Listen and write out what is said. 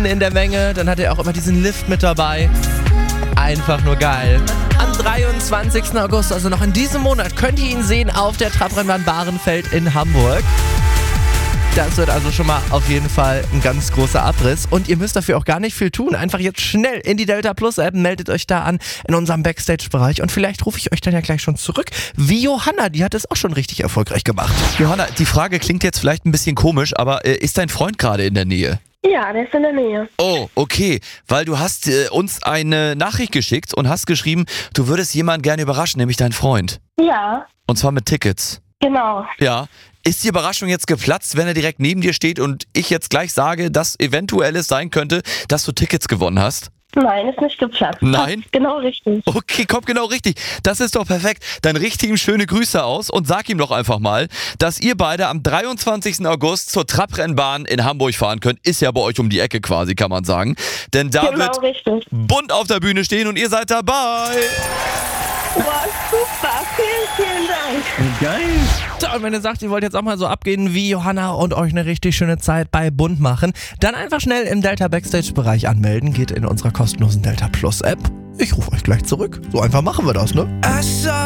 in der Menge. Dann hat er auch immer diesen Lift mit dabei. Einfach nur geil. Am 23. August, also noch in diesem Monat, könnt ihr ihn sehen auf der Trabrennbahn Bahrenfeld in Hamburg. Das wird also schon mal auf jeden Fall ein ganz großer Abriss. Und ihr müsst dafür auch gar nicht viel tun. Einfach jetzt schnell in die Delta Plus App, meldet euch da an in unserem Backstage-Bereich. Und vielleicht rufe ich euch dann ja gleich schon zurück. Wie Johanna, die hat es auch schon richtig erfolgreich gemacht. Johanna, die Frage klingt jetzt vielleicht ein bisschen komisch, aber ist dein Freund gerade in der Nähe? Ja, der ist in der Nähe. Oh, okay, weil du hast uns eine Nachricht geschickt und hast geschrieben, du würdest jemanden gerne überraschen, nämlich deinen Freund. Ja, Und zwar mit Tickets. genau. Ja. Ist die Überraschung jetzt geplatzt, wenn er direkt neben dir steht und ich jetzt gleich sage, dass eventuell es sein könnte, dass du Tickets gewonnen hast? Nein, ist nicht geplatzt. Nein? Genau richtig. Okay, kommt genau richtig. Das ist doch perfekt. Dann richte ihm schöne Grüße aus und sag ihm doch einfach mal, dass ihr beide am 23. August zur Trabrennbahn in Hamburg fahren könnt. Ist ja bei euch um die Ecke quasi, kann man sagen. Denn da Genau wird richtig. bunt auf der Bühne stehen und ihr seid dabei. Wow, super. Vielen Dank. Geil. So, und wenn ihr sagt, ihr wollt jetzt auch mal so abgehen wie Johanna und euch eine richtig schöne Zeit bei Bund machen, dann einfach schnell im Delta Backstage-Bereich anmelden. Geht in unserer kostenlosen Delta Plus App. Ich rufe euch gleich zurück. So einfach machen wir das, ne?